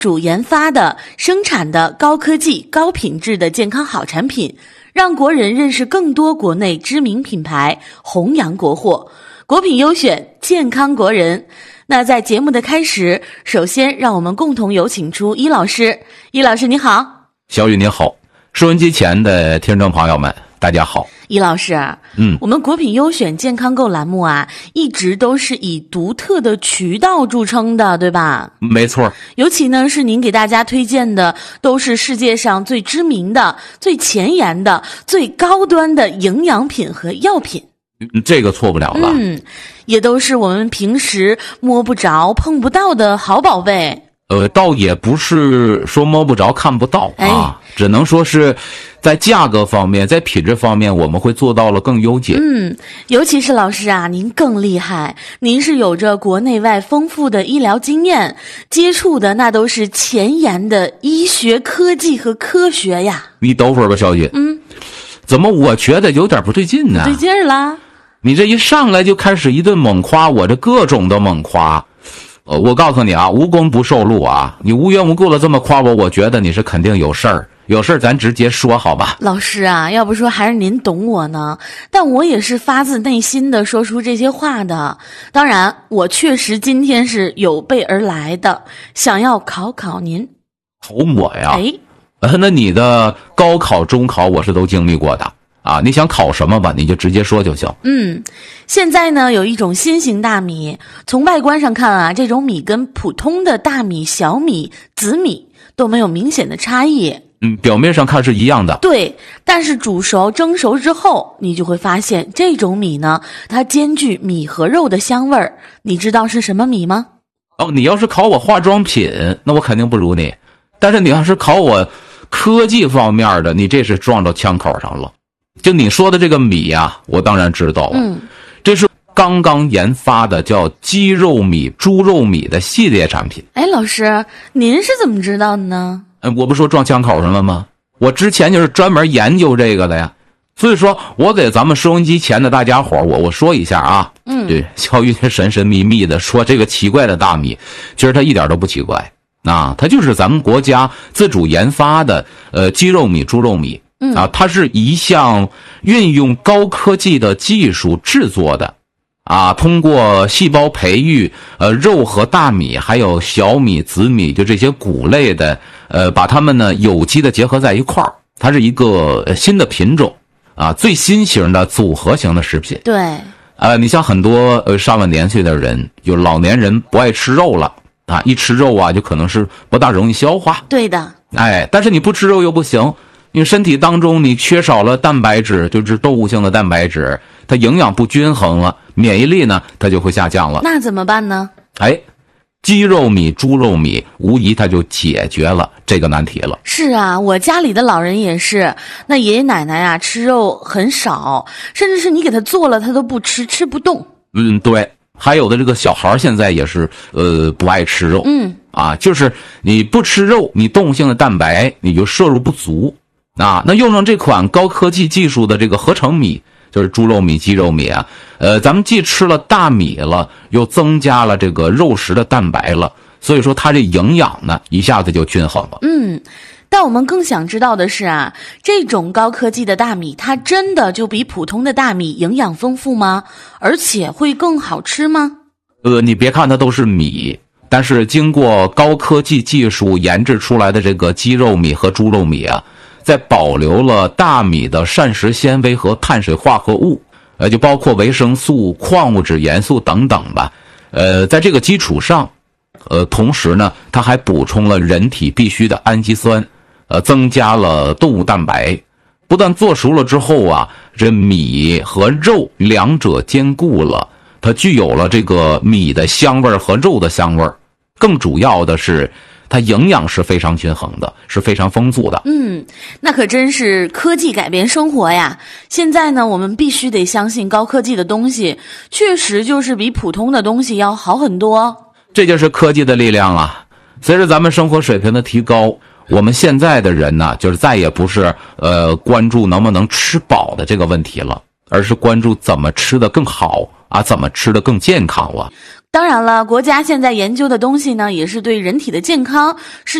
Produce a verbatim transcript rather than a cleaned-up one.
主研发的、生产的高科技、高品质的健康好产品，让国人认识更多国内知名品牌，弘扬国货。国品优选，健康国人。那在节目的开始，首先让我们共同有请出伊老师。伊老师你好。 小雨你好，收音机前的听众朋友们大家好。 伊老师，嗯，我们国品优选健康购栏目啊，一直都是以独特的渠道著称的，对吧？ 没错。 尤其呢，是您给大家推荐的，都是世界上最知名的、最前沿的、最高端的营养品和药品。 这个错不了了。 嗯，也都是我们平时摸不着、碰不到的好宝贝。 呃，倒也不是说摸不着看不到啊，哎，只能说是在价格方面，在品质方面我们会做到了更优解。 嗯，尤其是老师啊，您更厉害，您是有着国内外丰富的医疗经验，接触的那都是前沿的医学科技和科学呀。 你等会儿吧，小姐。 嗯， 怎么我觉得有点不对劲呢？ 不对劲儿啦！ 你这一上来就开始一顿猛夸，我这各种的猛夸。呃，我告诉你啊，无功不受禄啊！你无缘无故的这么夸我，我觉得你是肯定有事儿，有事儿咱直接说好吧。 老师啊，要不说还是您懂我呢，但我也是发自内心的说出这些话的。当然，我确实今天是有备而来的，想要考考您。 考我呀？ 哎， 呃，那你的高考、中考我是都经历过的。啊，你想考什么吧，你就直接说就行。 嗯，现在呢有一种新型大米，从外观上看啊，这种米跟普通的大米、小米、紫米都没有明显的差异。 嗯，表面上看是一样的。 对，但是煮熟、蒸熟之后，你就会发现这种米呢，它兼具米和肉的香味儿。你知道是什么米吗？ 哦，你要是考我化妆品，那我肯定不如你。但是你要是考我科技方面的，你这是撞到枪口上了。就你说的这个米呀、啊，我当然知道了。 嗯， 这是刚刚研发的叫鸡肉米、猪肉米的系列产品。 哎，老师，您是怎么知道的呢？ 哎，我不说撞枪口上了吗？我之前就是专门研究这个的呀。所以说我给咱们收音机前的大家伙我我说一下啊。 嗯， 对，小雨神神秘秘的说这个奇怪的大米，其实它一点都不奇怪啊，它就是咱们国家自主研发的呃鸡肉米、猪肉米。 嗯啊，它是一项运用高科技的技术制作的，啊，通过细胞培育，呃，肉和大米还有小米、紫米，就这些谷类的，呃，把它们呢有机的结合在一块儿，它是一个新的品种，啊，最新型的组合型的食品。 对， 呃，你像很多呃上了年岁的人，有老年人不爱吃肉了，啊，一吃肉啊就可能是不大容易消化。 对的。 哎，但是你不吃肉又不行。因为身体当中你缺少了蛋白质，就是动物性的蛋白质，它营养不均衡了，免疫力呢它就会下降了。 那怎么办呢？ 哎，鸡肉米、猪肉米无疑它就解决了这个难题了。 是啊，我家里的老人也是，那爷爷奶奶呀、啊、吃肉很少，甚至是你给他做了他都不吃，吃不动。 嗯，对。还有的这个小孩现在也是呃不爱吃肉。 嗯， 啊，就是你不吃肉，你动物性的蛋白你就摄入不足。啊，那用上这款高科技技术的这个合成米，就是猪肉米、鸡肉米啊，呃，咱们既吃了大米了，又增加了这个肉食的蛋白了，所以说它这营养呢一下子就均衡了。 嗯，但我们更想知道的是啊，这种高科技的大米，它真的就比普通的大米营养丰富吗？而且会更好吃吗？ 呃，你别看它都是米，但是经过高科技技术研制出来的这个鸡肉米和猪肉米啊，在保留了大米的膳食纤维和碳水化合物，呃，就包括维生素、矿物质、盐素等等吧。呃，在这个基础上，呃，同时呢，它还补充了人体必需的氨基酸，呃，增加了动物蛋白。不但做熟了之后啊，这米和肉两者兼顾了，它具有了这个米的香味和肉的香味。更主要的是，它营养是非常均衡的，是非常丰富的。 嗯，那可真是科技改变生活呀！现在呢，我们必须得相信高科技的东西，确实就是比普通的东西要好很多。 这就是科技的力量啊！随着咱们生活水平的提高，我们现在的人呢，就是再也不是呃关注能不能吃饱的这个问题了，而是关注怎么吃得更好啊，怎么吃得更健康了。 当然了，国家现在研究的东西呢，也是对人体的健康是